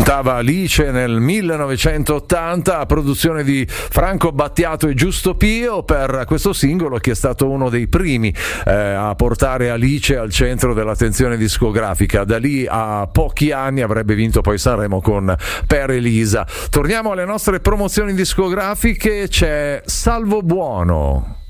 Cantava Alice nel 1980, produzione di Franco Battiato e Giusto Pio, per questo singolo che è stato uno dei primi a portare Alice al centro dell'attenzione discografica. Da lì a pochi anni avrebbe vinto poi Sanremo con Per Elisa. Torniamo alle nostre promozioni discografiche, c'è Salvo Buono.